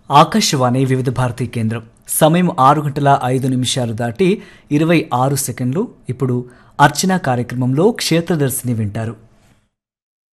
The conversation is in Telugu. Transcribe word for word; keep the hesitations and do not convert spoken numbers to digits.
ఆకాశవాణి వివిధ భారతి కేంద్రం సమయం ఆరు గంటల ఐదు నిమిషాలు దాటి ఇరవై ఆరు సెకండ్లు. ఇప్పుడు అర్చన కార్యక్రమంలో క్షేత్రదర్శిని వింటారు.